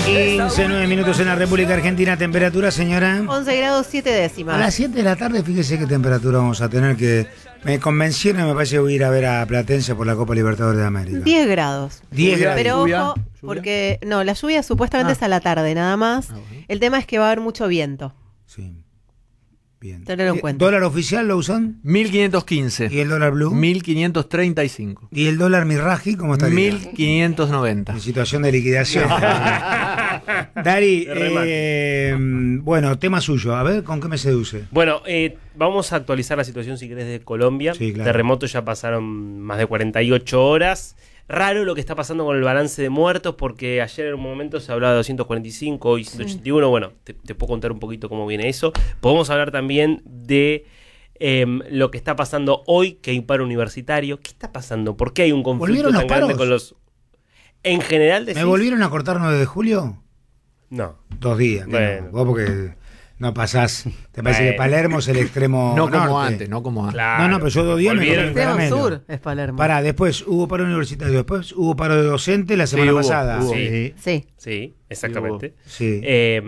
9 minutos en la República Argentina. Temperatura, señora. 11 grados 7 décimas. A las 7 de la tarde, fíjese qué temperatura vamos a tener, que me convencieron, me parece que voy a ir a ver a Platense por la Copa Libertadores de América. 10 grados. 10 grados. Pero ¿Lluvia? ojo, porque no, la lluvia supuestamente es a la tarde, nada más. Bueno. El tema es que va a haber mucho viento. Sí. Bien. Tenelo en cuenta. ¿Dólar oficial lo usan? 1515. ¿Y el dólar blue? 1535. ¿Y el dólar mirraji cómo está? 1590. En situación de liquidación. Dari, bueno, tema suyo. A ver, ¿con qué me seduce? Bueno, vamos a actualizar la situación, si querés, de Colombia. Sí, claro. Terremotos ya pasaron más de 48 horas. Raro lo que está pasando con el balance de muertos, porque ayer en un momento se hablaba de 245, hoy 181. Sí. Bueno, te puedo contar un poquito cómo viene eso. Podemos hablar también de lo que está pasando hoy, que hay un paro universitario. ¿Qué está pasando? ¿Por qué hay un conflicto tan grande con los... En general, decís... ¿Me volvieron a cortar 9 de julio? No. 2 días. Bueno. No, vos porque no pasás. Te parece que Palermo es el extremo No como norte. antes, no como antes. Claro. No, pero yo 2 días me comí El un extremo caramelo. sur es Palermo. Pará, después hubo paro universitario, después hubo paro de docente la semana pasada. hubo. Sí. Sí. Sí, exactamente. Sí.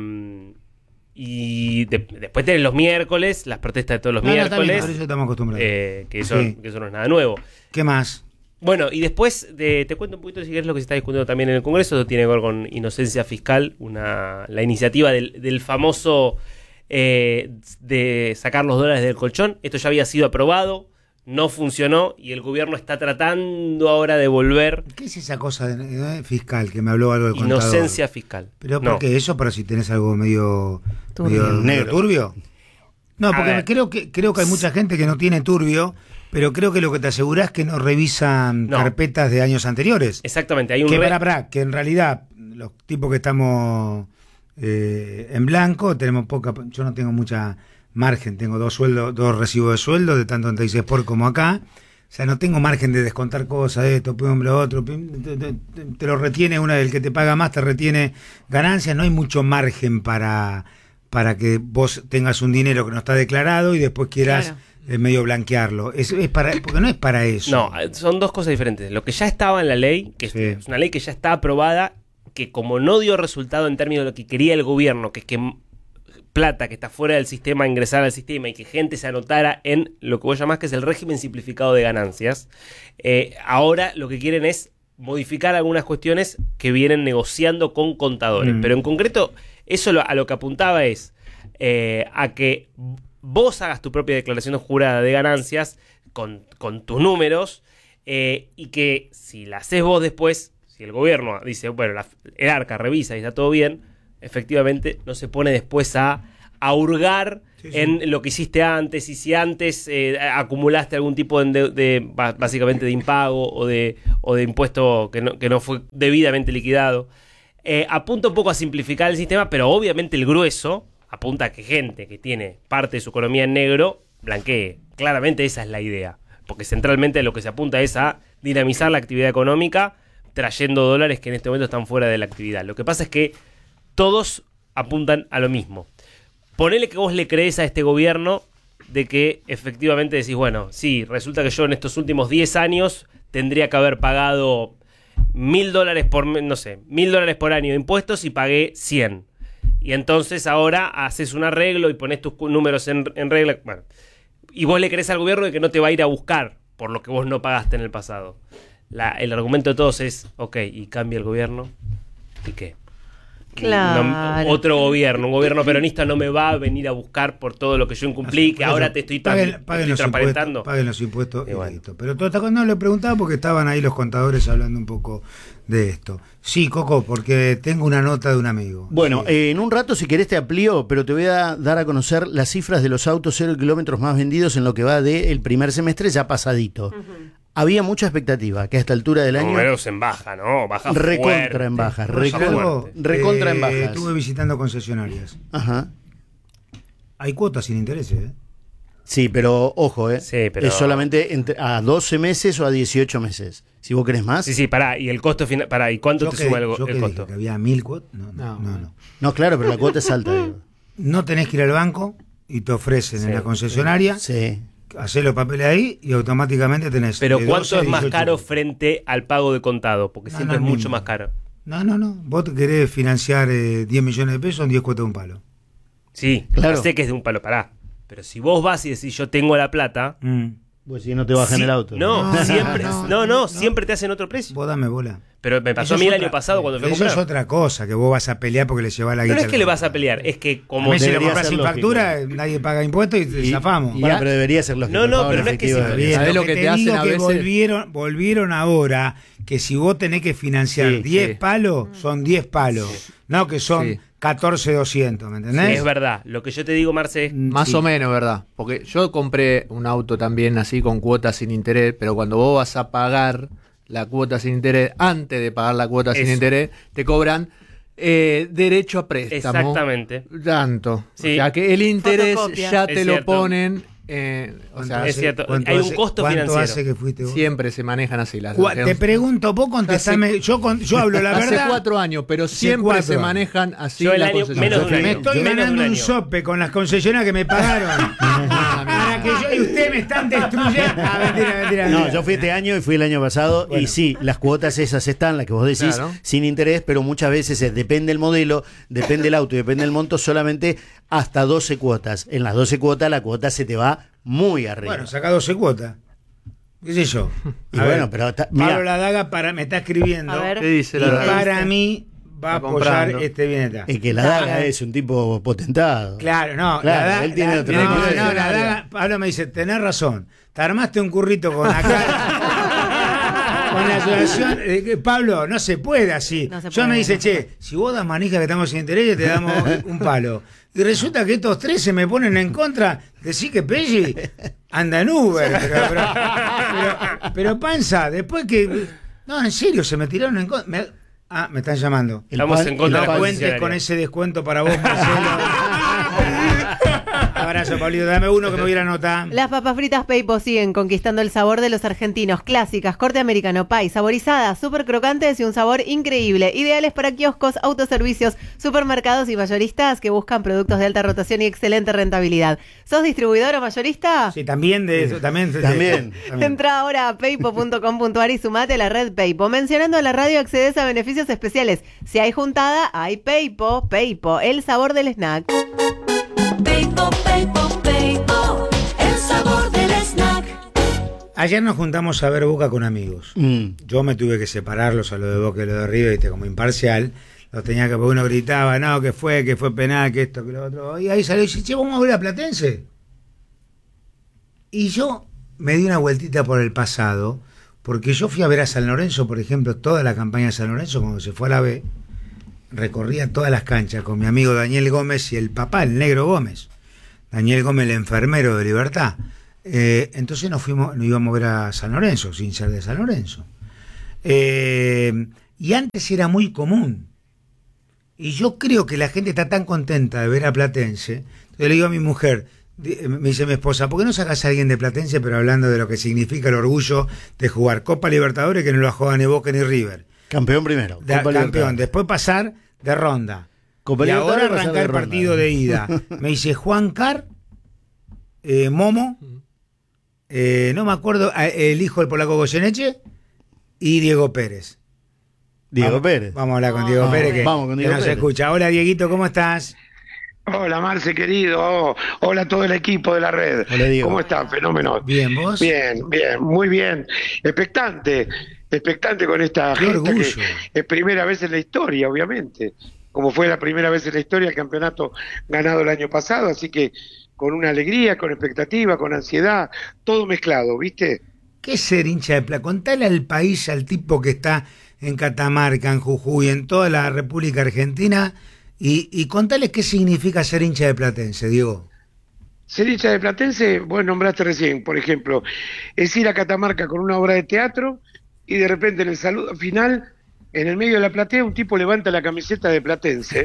Y después tenés los miércoles, las protestas de todos los No, está bien, miércoles, por eso estamos acostumbrados. que eso no es nada nuevo. ¿Qué más? Bueno, y después te cuento un poquito, si querés, lo que se está discutiendo también en el Congreso. Eso tiene que ver con inocencia fiscal, la iniciativa del famoso de sacar los dólares del colchón. Esto ya había sido aprobado, no funcionó, y el gobierno está tratando ahora de volver. ¿Qué es esa cosa fiscal que me habló algo de contador? Inocencia fiscal. ¿Pero No. por qué eso? ¿Para si tenés algo medio Turbio. medio turbio? No, porque ver. creo que hay mucha gente que no tiene turbio, pero creo que lo que te asegurás es que no revisan No. carpetas de años anteriores. Exactamente, hay un Que en realidad los tipos que estamos en blanco tenemos poca. Yo no tengo mucha margen, tengo 2 recibos de sueldo, de tanto en Texas por como acá. O sea, no tengo margen de descontar cosas, esto, lo otro. Te lo retiene una del que te paga más, te retiene ganancias. No hay mucho margen para que vos tengas un dinero que no está declarado y después quieras medio blanquearlo. Porque no es para eso. No, son dos cosas diferentes. Lo que ya estaba en la ley, que es una ley que ya está aprobada, que como no dio resultado en términos de lo que quería el gobierno, que es que plata que está fuera del sistema ingresara al sistema y que gente se anotara en lo que vos llamás que es el régimen simplificado de ganancias, ahora lo que quieren es modificar algunas cuestiones que vienen negociando con contadores. Pero en concreto, eso a lo que apuntaba es a que vos hagas tu propia declaración jurada de ganancias con tus números, y que si la haces vos después, si el gobierno dice, bueno, el ARCA revisa y está todo bien, efectivamente no se pone después a hurgar en lo que hiciste antes, y si antes acumulaste algún tipo básicamente de impago o de impuesto que no fue debidamente liquidado. Apunta un poco a simplificar el sistema, pero obviamente el grueso apunta a que gente que tiene parte de su economía en negro blanquee. Claramente esa es la idea, porque centralmente lo que se apunta es a dinamizar la actividad económica trayendo dólares que en este momento están fuera de la actividad. Lo que pasa es que todos apuntan a lo mismo. Ponele que vos le crees a este gobierno de que efectivamente decís, bueno, sí, resulta que yo en estos últimos 10 años tendría que haber pagado $1.000 por año de impuestos y pagué 100. Y entonces ahora haces un arreglo y pones tus números en regla. Bueno, y vos le crees al gobierno de que no te va a ir a buscar por lo que vos no pagaste en el pasado. El argumento de todos es, ok, y cambia el gobierno, ¿y qué? Claro. Otro gobierno, un gobierno peronista no me va a venir a buscar por todo lo que yo incumplí, que ahora te estoy transparentando. Paguen los impuestos y bueno. listo. Pero todo esta cosa no le preguntaba porque estaban ahí los contadores hablando un poco de esto. Sí, Coco, porque tengo una nota de un amigo. Bueno, sí. en un rato, si querés, te amplío, pero te voy a dar a conocer las cifras de los autos 0 kilómetros más vendidos en lo que va del primer semestre ya pasadito. Había mucha expectativa, que a esta altura del año... Números en baja, ¿no? Baja recontra fuerte. en baja. Recontra en bajas. Estuve visitando concesionarias. Ajá. Hay cuotas sin interés, ¿eh? Sí, pero ojo, Sí, pero... es solamente a 12 meses o a 18 meses. Si vos querés más... Sí, pará, y el costo final... Pará, ¿y cuánto Yo te que- suma yo el que costo? dije que había 1000 cuotas. No. No, claro, pero la cuota es alta, digo. No tenés que ir al banco y te ofrecen en la concesionaria, Sí. hacés los papeles ahí y automáticamente tenés... Pero de ¿cuánto 12 a es más 18 caro cuotas. frente al pago de contado? Porque No, siempre no es es mucho mismo. más caro. No. Vos te querés financiar 10 millones de pesos, son 10 cuotas de un palo. Sí, Claro. ya sé que es de un palo, pará. Pero si vos vas y decís, yo tengo la plata... Pues si no te bajan sí- el auto. No, No, siempre, no, no, siempre te hacen otro precio. Vos dame bola. Pero me pasó Eso a mí es el año otra- pasado cuando fui a Eso comprar. es otra cosa, que vos vas a pelear porque le llevas la guita. No es que al le vas a banco. pelear, es que A como... mí si lo Debería compras ser sin lógico. factura, nadie paga impuestos y te zafamos. Bueno, pero debería ser lógico. No, el pago pero en no es que efectivo sí. debería Bien, ser. ¿Sabés lo lo que que te te hacen digo a que veces? volvieron ahora, que si vos tenés que financiar Sí, 10 sí. palos, son 10 palos. No que son Sí. 14.200, ¿me entendés? Es verdad, lo que yo te digo, Marce, es... Más Sí. o menos, ¿verdad? Porque yo compré un auto también así con cuotas sin interés, pero cuando vos vas a pagar la cuota sin interés, antes de pagar la cuota sin Eso. interés, te cobran derecho a préstamo. Exactamente. Tanto. Sí. O sea que el interés Fotocopia. ya Es te lo cierto. ponen. O sea, Es cierto, ¿Cuánto hay un hace- costo ¿cuánto financiero. hace que fuiste vos? siempre se manejan así las Te pregunto, vos contestame, yo hablo la Hace verdad. 4 años, pero Hace siempre 4 se años. manejan así Yo el las año- concesionarias. menos de un Me año. estoy Menos de ganando un un año. sope con las concesionarias que me pagaron. Para que yo y ustedes me están destruyendo. Ah, mentira. No, yo fui este año y fui el año pasado. Bueno. Y sí, las cuotas esas están, las que vos decís, Claro. sin interés, pero muchas veces depende el modelo, depende el auto y depende el monto, solamente hasta 12 cuotas. En las 12 cuotas la cuota se te va muy arriba. Bueno, saca 12 cuotas. ¿Qué sé yo? Y A bueno, ver, pero Pablo Ladaga me está escribiendo. A ver. ¿Qué dice Y la verdad? para mí va a Está apoyar comprando. este bienestar. es que la daga es un tipo potentado. Claro, no. Claro, él tiene otro no, nivel. no, la daga, Pablo me dice, tenés razón. Te armaste un currito con la cara. Con la asociación. Pablo, no se puede así. No se Yo me puede. dice, che, si vos das manija que estamos sin interés, te damos un palo. Y resulta que estos tres se me ponen en contra. Decís que Pelli anda en Uber. Pero Panza, después que. No, en serio, se me tiraron en contra. Me están llamando. Estamos en contra de No la cuentes concesionaria. con ese descuento para vos, Marcelo. Abrazo, Pablito. Dame uno que me voy a ir a anotar. Las papas fritas Peipo siguen conquistando el sabor de los argentinos. Clásicas, corte americano pie, saborizadas, súper crocantes y un sabor increíble. Ideales para kioscos, autoservicios, supermercados y mayoristas que buscan productos de alta rotación y excelente rentabilidad. ¿Sos distribuidor o mayorista? Sí, también de eso. También. Entra ahora a peipo.com.ar y sumate a la red Peipo. Mencionando a la radio accedes a beneficios especiales. Si hay juntada, hay Peipo. Peipo, el sabor del snack. Peipo, el sabor del snack. Ayer nos juntamos a ver Boca con amigos. Yo me tuve que separarlos a lo de Boca y lo de River, ¿viste? Como imparcial. Los tenía que, porque uno gritaba, no, que fue penal, que esto, que lo otro. Y ahí salió y dice, che, vamos a ver a Platense. Y yo me di una vueltita por el pasado, porque yo fui a ver a San Lorenzo, por ejemplo, toda la campaña de San Lorenzo, cuando se fue a la B, recorría todas las canchas con mi amigo Daniel Gómez y el papá, el Negro Gómez. Daniel Gómez, el enfermero de Libertad. Entonces nos íbamos a ver a San Lorenzo, sin ser de San Lorenzo. Y antes era muy común. Y yo creo que la gente está tan contenta de ver a Platense. Entonces le digo a mi mujer, me dice mi esposa, ¿por qué no sacas a alguien de Platense, pero hablando de lo que significa el orgullo de jugar Copa Libertadores, que no lo juega ni Boca ni River? Campeón primero. Copa Campeón, Libertadores. después pasar de ronda. Copa Y ahora Libertadores, pasar arrancar el de ronda. partido de ida. Me dice Juan Car, Momo, no me acuerdo, el hijo del polaco Goyeneche y Diego Pérez. Diego Vamos- Pérez. Vamos a hablar con Diego Pérez, que, vamos con que Diego nos Pérez. escucha. Hola, Dieguito, ¿cómo estás? Hola Marce querido, hola a todo el equipo de la red. Hola, Diego. ¿Cómo están? Fenómeno. Bien, ¿vos? Bien, muy bien. Expectante con esta Qué gesta orgullo. que es primera vez en la historia, obviamente. Como fue la primera vez en la historia el campeonato ganado el año pasado, así que con una alegría, con expectativa, con ansiedad, todo mezclado, ¿viste? ¿Qué es ser hincha de Platense? Contale al país, al tipo que está en Catamarca, en Jujuy, en toda la República Argentina, y contales qué significa ser hincha de Platense, Diego. Ser hincha de Platense, vos nombraste recién, por ejemplo, es ir a Catamarca con una obra de teatro y de repente en el saludo final, en el medio de la platea, un tipo levanta la camiseta de Platense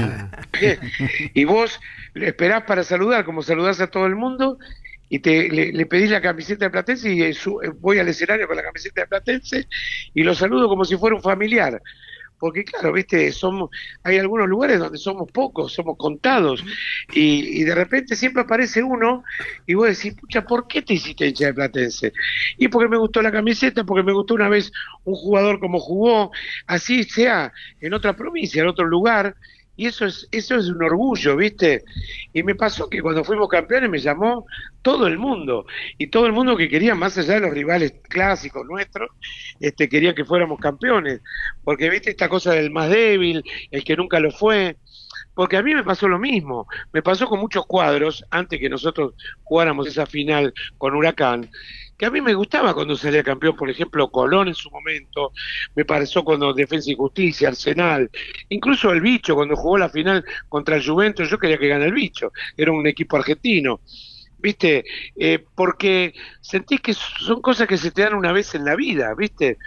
y vos le esperás para saludar, como saludás a todo el mundo, y le pedís la camiseta de Platense y voy al escenario con la camiseta de Platense y lo saludo como si fuera un familiar. porque claro, viste, hay algunos lugares donde somos pocos, somos contados, y de repente siempre aparece uno, y vos decís, pucha, ¿por qué te hiciste hincha de Platense? Y porque me gustó la camiseta, porque me gustó una vez un jugador como jugó, así sea en otra provincia, en otro lugar, y eso es un orgullo, ¿viste? Y me pasó que cuando fuimos campeones me llamó todo el mundo, y todo el mundo que quería, más allá de los rivales clásicos nuestros, quería que fuéramos campeones, porque viste esta cosa del más débil, el que nunca lo fue, porque a mí me pasó lo mismo, me pasó con muchos cuadros, antes que nosotros jugáramos esa final con Huracán, que a mí me gustaba cuando salía campeón, por ejemplo, Colón en su momento, me pareció cuando Defensa y Justicia, Arsenal, incluso el Bicho, cuando jugó la final contra el Juventus, yo quería que gane el Bicho, era un equipo argentino, ¿viste? Porque sentís que son cosas que se te dan una vez en la vida, ¿viste?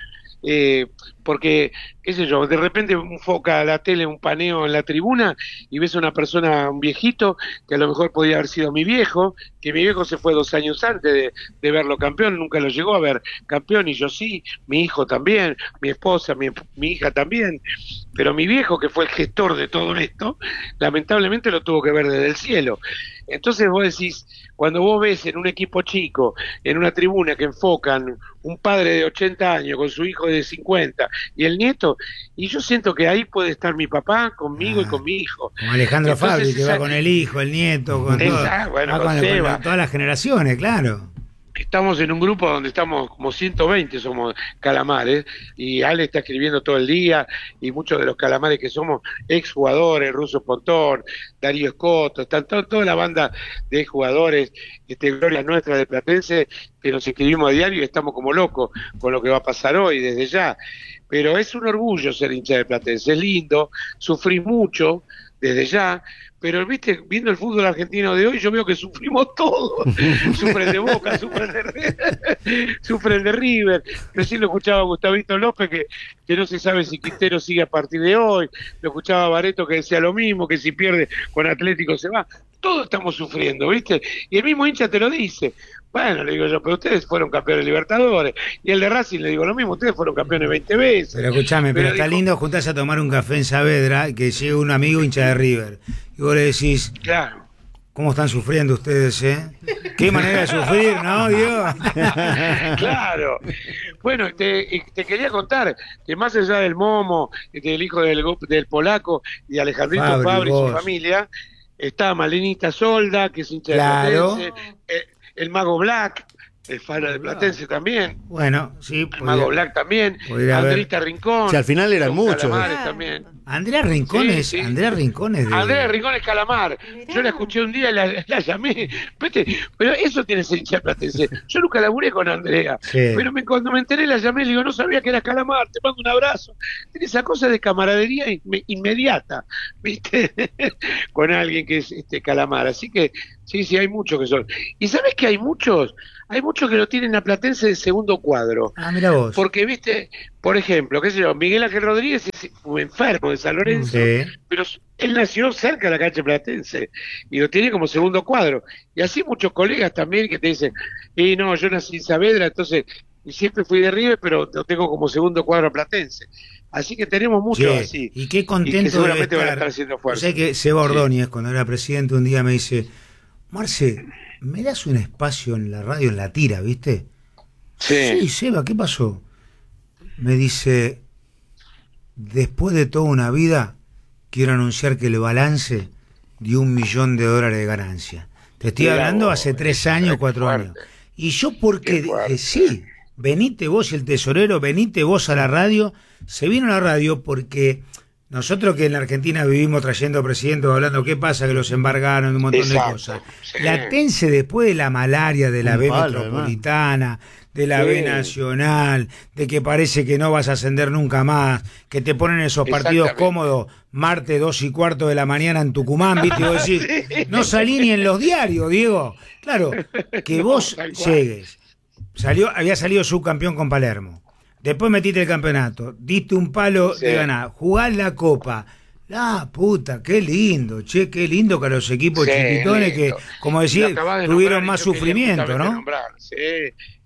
Porque, qué sé yo, de repente enfoca la tele un paneo en la tribuna y ves a una persona, un viejito, que a lo mejor podía haber sido mi viejo, que mi viejo se fue 2 años antes de verlo campeón, nunca lo llegó a ver campeón, y yo sí, mi hijo también, mi esposa, mi hija también, pero mi viejo, que fue el gestor de todo esto, lamentablemente lo tuvo que ver desde el cielo. Entonces vos decís, cuando vos ves en un equipo chico, en una tribuna que enfocan un padre de 80 años con su hijo de 50 y el nieto, y yo siento que ahí puede estar mi papá conmigo y con mi hijo. Como Alejandro Fabri, que va con el hijo, el nieto, con todo, bueno, con todas las generaciones, claro. Estamos en un grupo donde estamos como 120, somos calamares, y Ale está escribiendo todo el día, y muchos de los calamares que somos exjugadores, Russo Pontón, Darío Escoto, están toda la banda de jugadores, Gloria nuestra de Platense, que nos escribimos a diario y estamos como locos con lo que va a pasar hoy, desde ya. Pero es un orgullo ser hincha de Platense, es lindo, sufrí mucho desde ya, pero viste, viendo el fútbol argentino de hoy, yo veo que sufrimos todos. Sufren de Boca, sufren de River. Recién lo escuchaba a Gustavito López, que no se sabe si Quintero sigue a partir de hoy. Lo escuchaba a Bareto, que decía lo mismo, que si pierde con Atlético se va. Todos estamos sufriendo, ¿viste? Y el mismo hincha te lo dice. Bueno, le digo yo, pero ustedes fueron campeones Libertadores. Y el de Racing le digo lo mismo, ustedes fueron campeones 20 veces. Pero escuchame, pero está lindo juntarse a tomar un café en Saavedra y que llegue un amigo hincha de River. Y vos le decís, claro, ¿cómo están sufriendo ustedes, Qué manera de sufrir, ¿no, Dios? Claro. Bueno, te quería contar que más allá del Momo, del hijo del polaco y de Alejandrito Fabri y su familia, está Malenita Solda, que es hincha de Platense, el Mago Black, el Fara de Platense también. Bueno, sí. El Mago Black también. Andrita Rincón. Si al final eran muchos. También. Andrea Rincones, sí. Andrea Rincones. Andrea Rincones Calamar. Mirá. Yo la escuché un día y la llamé. Pero eso tiene ese hincha Platense. Yo nunca laburé con Andrea. Sí. Pero cuando me enteré la llamé y le digo, no sabía que era Calamar, te mando un abrazo. Tiene esa cosa de camaradería inmediata, ¿viste? Con alguien que es Calamar. Así que sí, hay muchos que son. Y ¿sabes que hay muchos? Hay muchos que lo tienen a Platense de segundo cuadro. Ah, mira vos. Porque, viste, por ejemplo, qué sé yo, Miguel Ángel Rodríguez es un enfermo de San Lorenzo, Sí. pero él nació cerca de la cancha Platense y lo tiene como segundo cuadro. Y así muchos colegas también que te dicen, no, yo nací en Saavedra, entonces, y siempre fui de River, pero lo tengo como segundo cuadro Platense. Así que tenemos muchos así. Y qué contento que seguramente debe van a estar haciendo fuerza. O sea que Seba Ordóñez, cuando era presidente, un día me dice, Marce, ¿me das un espacio en la radio, en la tira, viste? Sí, Seba, ¿qué pasó? Me dice, después de toda una vida, quiero anunciar que el balance dio $1 millón de ganancia. Te estoy hablando hace 3 años, 4 años. Y yo porque dije, sí, venite vos y el tesorero, venite vos a la radio. Se vino a la radio porque nosotros que en la Argentina vivimos trayendo presidentes, hablando qué pasa, que los embargaron, un montón de cosas. Sí. Platense, después de la malaria, de la B metropolitana, de la B nacional, de que parece que no vas a ascender nunca más, que te ponen esos partidos cómodos, martes 2:15 de la mañana en Tucumán, ¿viste? Y vos decís, no salí ni en los diarios, Diego. Claro, que vos llegues. Había salido subcampeón con Palermo. Después metiste el campeonato, diste un palo de ganar, jugás la copa. La puta, qué lindo, qué lindo que los equipos chiquitones lindo. Que, como decía, tuvieron más sufrimiento, ¿no? Sí,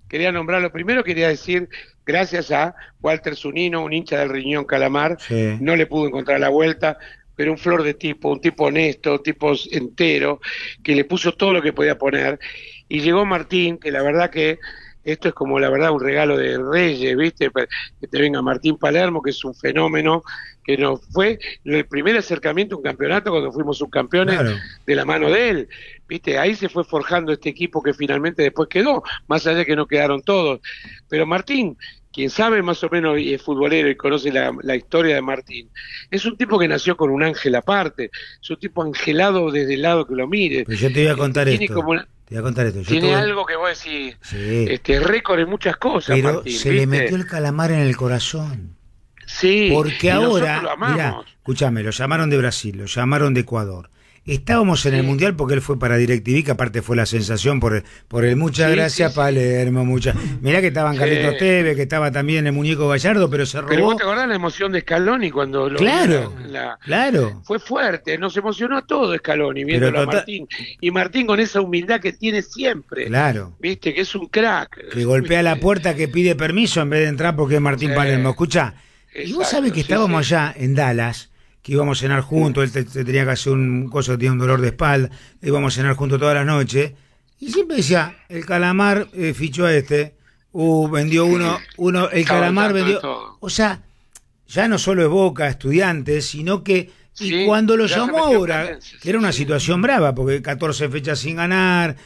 quería nombrarlo. Primero quería decir, gracias a Walter Zunino, un hincha del Riñón Calamar, Sí. no le pudo encontrar la vuelta, pero un flor de tipo, un tipo honesto, un tipo entero, que le puso todo lo que podía poner. Y llegó Martín, que la verdad que esto es como la verdad un regalo de Reyes, ¿viste? Que te venga Martín Palermo, que es un fenómeno, que nos fue el primer acercamiento a un campeonato cuando fuimos subcampeones, Claro. de la mano de él, ¿viste? Ahí se fue forjando este equipo que finalmente después quedó, más allá de que no quedaron todos. Pero Martín, quien sabe más o menos y es futbolero y conoce la historia de Martín, es un tipo que nació con un ángel aparte, es un tipo angelado desde el lado que lo mire. Pero yo te voy a contar Tiene esto. como una- Te voy a contar esto. Yo tiene tuve- algo que vos decís, Sí. récord en muchas cosas, Pero Martín, se le ¿viste? metió el calamar en el corazón. Sí, Porque y nosotros ahora, lo amamos. mirá, escúchame, lo llamaron de Brasil, lo llamaron de Ecuador. Estábamos en el Sí. Mundial porque él fue para DirecTV, que aparte fue la sensación por el muchas Sí, gracias sí, sí. Palermo, muchas. Mirá que estaban Sí. Carlitos Tevez, que estaba también el muñeco Gallardo, pero se robó. Pero vos te acordás la emoción de Scaloni cuando lo Claro, la- claro. fue fuerte, nos emocionó a todos Scaloni viéndolo Pero a Martín. Y Martín con esa humildad que tiene siempre, Claro. viste, que es un crack. Que golpea la puerta, que pide permiso en vez de entrar porque es Martín Sí. Palermo. Escuchá, y vos Exacto, sabés que sí, estábamos sí. allá en Dallas, que íbamos a cenar juntos, él te tenía que hacer un coso que tenía un dolor de espalda, íbamos a cenar juntos toda la noche, y siempre decía, el calamar fichó a este, vendió uno, el Estaba calamar al tanto de vendió, todo. o sea, ya no solo es Boca, estudiantes, sino que, y Sí, cuando lo ya se llamó metió en ahora, Platense, que era una sí. situación brava, porque 14 fechas sin ganar,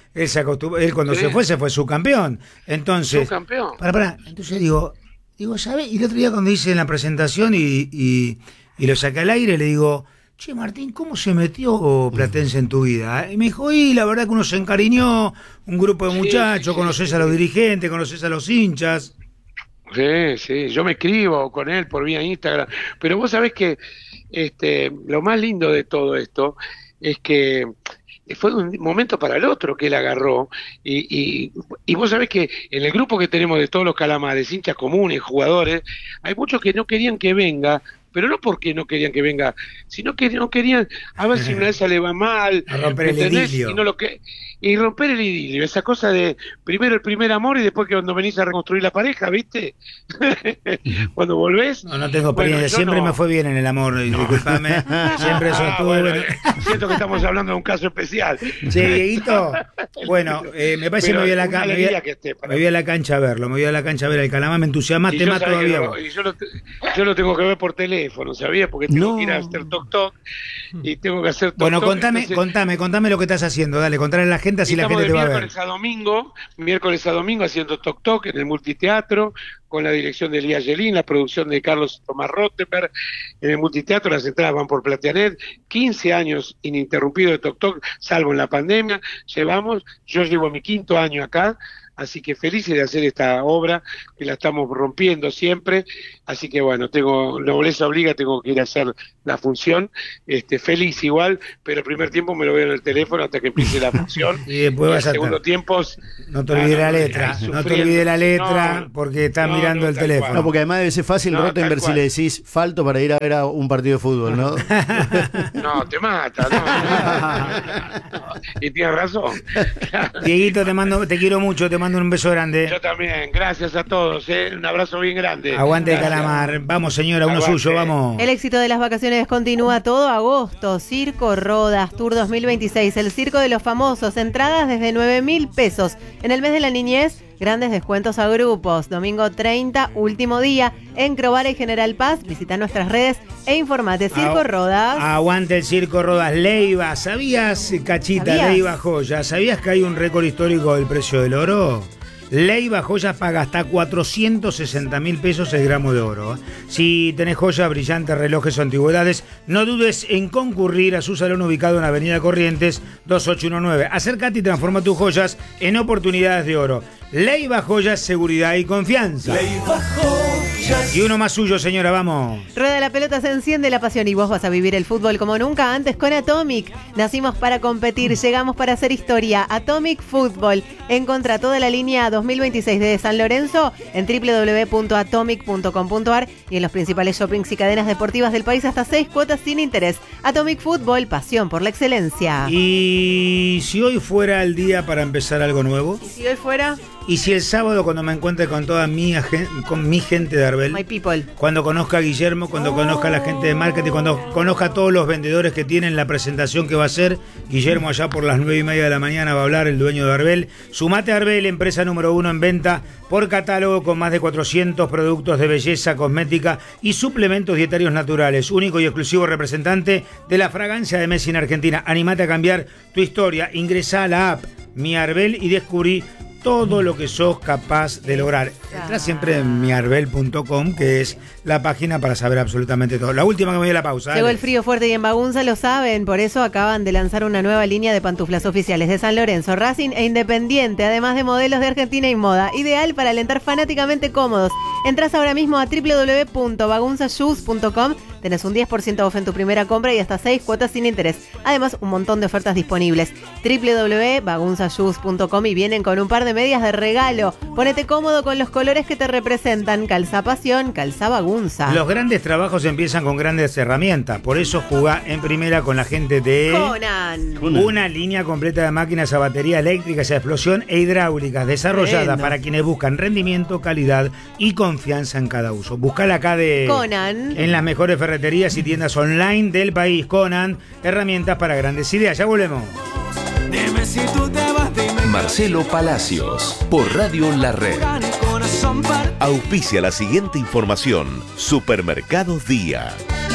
él cuando Sí. se fue subcampeón, entonces... Subcampeón. Pará. Entonces digo, ¿sabes? Y el otro día cuando hice en la presentación y lo saqué al aire, le digo, che, Martín, ¿cómo se metió Platense en tu vida? Y me dijo, la verdad que uno se encariñó, un grupo de Sí, muchachos, sí, conoces sí. a los dirigentes, conoces a los hinchas. Sí, yo me escribo con él por vía Instagram, pero vos sabés que lo más lindo de todo esto es que fue de un momento para el otro que él agarró y vos sabés que en el grupo que tenemos de todos los calamares, hinchas comunes, jugadores, hay muchos que no querían que venga, pero no porque no querían que venga, sino que no querían, a ver si una vez le va mal, A romper el ¿entendés? idilio. Y romper el idilio, esa cosa de primero el primer amor y después que cuando venís a reconstruir la pareja, ¿viste? Cuando volvés. No tengo Bueno, experiencia, yo siempre no. me fue bien en el amor, disculpame, siempre eso estuvo Bueno, bueno. siento que estamos hablando de un caso especial. Che, Dieguito, bueno, me parece que Pero me voy a la una cancha. alegría que esté para Me voy a la cancha a verlo, me voy a la cancha a ver al calamar, me entusiasmaste más sabés que todavía. lo- vos. y yo lo tengo que ver por teléfono, ¿sabías? Porque tengo No. que ir a hacer toc y tengo que hacer toc Bueno, contame lo que estás haciendo, dale, contale a la gente así la estamos gente te de va a ver. miércoles a domingo haciendo toc en el multiteatro, con la dirección de Elías Yelín, la producción de Carlos Tomás Rottenberg, en el multiteatro las entradas van por Plateanet, 15 años ininterrumpidos de toc, salvo en la pandemia, yo llevo mi 5.º año acá, así que felices de hacer esta obra, que la estamos rompiendo siempre, así que bueno, nobleza obliga, tengo que ir a hacer la función, feliz igual, pero el primer tiempo me lo veo en el teléfono hasta que empiece la función, Y después vas el a segundo estar. tiempo... No te olvides la letra, ahí no te sufriendo. olvides la letra, No, porque estás no, mirando no, el tal teléfono. No, porque además debe ser fácil, No, Rottenberg, tal si cual. le decís falto para ir a ver a un partido de fútbol, ¿no? No, te mata, no. Y tienes razón. Dieguito, te quiero mucho, te mando un beso grande. Yo también, gracias a todos, un abrazo bien grande. Aguante el Gracias. calamar. Vamos, señora, uno Aguante. suyo, vamos. El éxito de las vacaciones continúa todo agosto. Circo Rodas Tour 2026, el circo de los famosos. Entradas desde 9.000 pesos. En el mes de la niñez, grandes descuentos a grupos. Domingo 30, último día, en Crovara y General Paz. Visita nuestras redes e informate. Circo Rodas. Aguante el Circo Rodas. Leiva, ¿sabías, Cachita, ¿Sabías? Leiva Joya? ¿Sabías que hay un récord histórico del precio del oro? Leiva Joyas paga hasta 460.000 pesos el gramo de oro. Si tenés joyas, brillantes, relojes o antigüedades, no dudes en concurrir a su salón ubicado en Avenida Corrientes 2819. Acércate y transforma tus joyas en oportunidades de oro. Leiva Joyas, seguridad y confianza. Y uno más suyo, señora, vamos. Rueda la pelota, se enciende la pasión y vos vas a vivir el fútbol como nunca antes con Atomic. Nacimos para competir, llegamos para hacer historia. Atomic Fútbol. Encontra toda la línea 2026 de San Lorenzo en www.atomic.com.ar y en los principales shoppings y cadenas deportivas del país hasta 6 cuotas sin interés. Atomic Fútbol, pasión por la excelencia. Y si hoy fuera el día para empezar algo nuevo, ¿Y si hoy fuera? Y si el sábado, cuando me encuentre con toda con mi gente de Arbel, My people. cuando conozca a Guillermo, cuando conozca a la gente de marketing, cuando conozca a todos los vendedores que tienen la presentación que va a hacer, Guillermo allá por las 9:30 de la mañana va a hablar, el dueño de Arbel. Sumate a Arbel, empresa número 1 en venta por catálogo, con más de 400 productos de belleza, cosmética y suplementos dietarios naturales. Único y exclusivo representante de la fragancia de Messi en Argentina. Animate a cambiar tu historia. Ingresá a la app Mi Arbel y descubrí todo lo que sos capaz de lograr. Entrá siempre en miarbel.com, que es la página para saber absolutamente todo. La última que me voy a la pausa. Llegó dale. el frío fuerte y en Bagunza lo saben, por eso acaban de lanzar una nueva línea de pantuflas oficiales de San Lorenzo, Racing e Independiente, además de modelos de Argentina y moda, ideal para alentar fanáticamente cómodos. Entrás ahora mismo a www.bagunzashoes.com, tenés un 10% off en tu primera compra y hasta 6 cuotas sin interés. Además, un montón de ofertas disponibles. www.bagunzashoes.com y vienen con un par de medias de regalo. Ponete cómodo con los colores que te representan. Calza pasión, calza bagunza. Los grandes trabajos empiezan con grandes herramientas. Por eso jugá en primera con la gente de Conan. una línea completa de máquinas a batería eléctricas, a explosión e hidráulicas, desarrollada Tremendo. para quienes buscan rendimiento, calidad y confianza en cada uso. Buscala acá de Conan. en las mejores ferreterías y tiendas online del país. Conan, herramientas para grandes ideas. Ya volvemos. Dime si tú te vas, dime. Marcelo Palacios, por Radio La Red. Auspicia la siguiente información. Supermercados Día.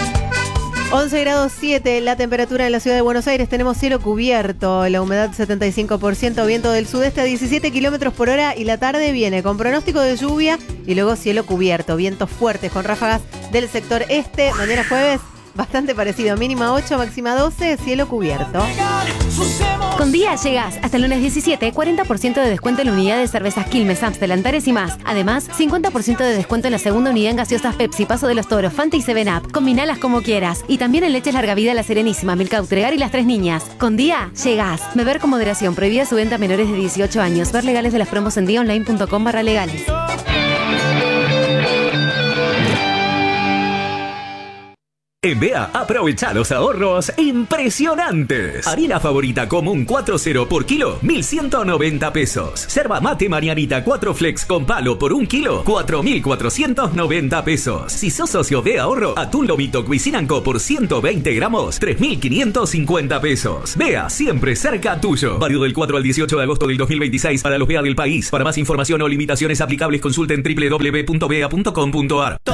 11 grados 7 la temperatura en la ciudad de Buenos Aires. Tenemos cielo cubierto, la humedad 75%, viento del sudeste a 17 kilómetros por hora y la tarde viene con pronóstico de lluvia y luego cielo cubierto, vientos fuertes con ráfagas del sector este. Mañana jueves, bastante parecido, mínima 8, máxima 12, cielo cubierto. Con Día llegás hasta el lunes 17, 40% de descuento en la unidad de cervezas Quilmes, Amstel, Antares y más. Además, 50% de descuento en la segunda unidad en gaseosas Pepsi, Paso de los Toros, Fanta y 7up. Combinalas como quieras. Y también en leches Larga Vida, La Serenísima, Milka Utregar y Las Tres Niñas. Con Día llegás. Beber con moderación. Prohibida su venta a menores de 18 años. Ver legales de las promos en diaonline.com/legales. En BEA, aprovecha los ahorros impresionantes. Harina favorita común 4.0 por kilo, 1.190 pesos. Yerba mate Marianita 4 flex con palo por 1 kilo, 4.490 pesos. Si sos socio de ahorro, atún lomito Cuisinanco por 120 gramos, 3.550 pesos. BEA, siempre cerca tuyo. Válido del 4 al 18 de agosto del 2026 para los BEA del país. Para más información o limitaciones aplicables, consulten www.bea.com.ar.